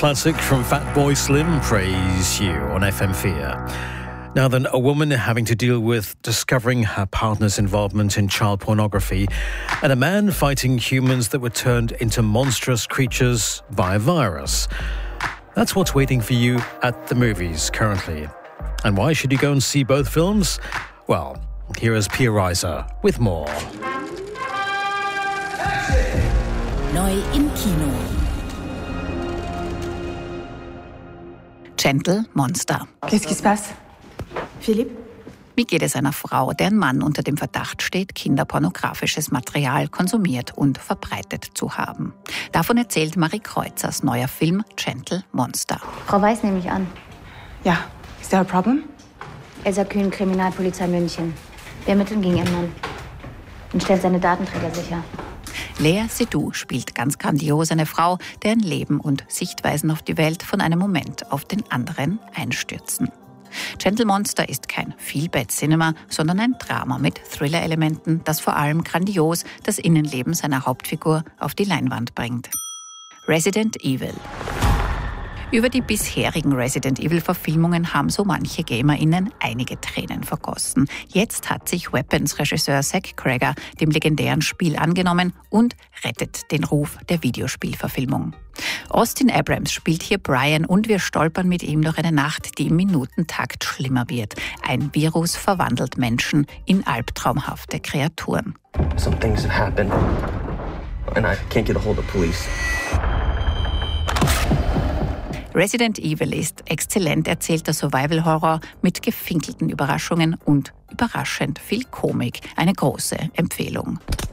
classic from Fatboy Slim, Praise You on FM4. Now then, a woman having to deal with discovering her partner's involvement in child pornography and a man fighting humans that were turned into monstrous creatures by a virus. That's what's waiting for you at the movies currently. And why should you go and see both films? Well, here is Pia Reiser with more. Neu im Kino. Gentle Monster. Qu'est-ce qui se passe? Philippe? Wie geht es einer Frau, deren Mann unter dem Verdacht steht, kinderpornografisches Material konsumiert und verbreitet zu haben? Davon erzählt Marie Kreuzers neuer Film Gentle Monster. Frau Weiß nehme ich an. Ja. Is there a problem? Elsa Kühn, Kriminalpolizei München. Wir ermitteln gegen ihren Mann und stellen seine Datenträger sicher. Lea Seydoux spielt ganz grandios eine Frau, deren Leben und Sichtweisen auf die Welt von einem Moment auf den anderen einstürzen. Gentle Monster ist kein Feel-Bad-Cinema, sondern ein Drama mit Thriller-Elementen, das vor allem grandios das Innenleben seiner Hauptfigur auf die Leinwand bringt. Resident Evil. Über die bisherigen Resident Evil-Verfilmungen haben so manche GamerInnen einige Tränen vergossen. Jetzt hat sich Weapons-Regisseur Zach Cregger dem legendären Spiel angenommen und rettet den Ruf der Videospielverfilmung. Austin Abrams spielt hier Brian und wir stolpern mit ihm durch eine Nacht, die im Minutentakt schlimmer wird. Ein Virus verwandelt Menschen in albtraumhafte Kreaturen. Some things have happened and I can't get a hold of police. Resident Evil ist exzellent erzählter Survival-Horror mit gefinkelten Überraschungen und überraschend viel Komik. Eine große Empfehlung.